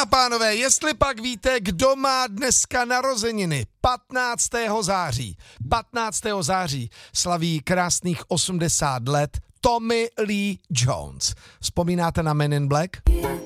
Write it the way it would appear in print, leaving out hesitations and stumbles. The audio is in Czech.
a pánové, jestli pak víte, kdo má dneska narozeniny, 15. září. 15. září slaví krásných 80 let Tommy Lee Jones. Vzpomínáte na Men in Black?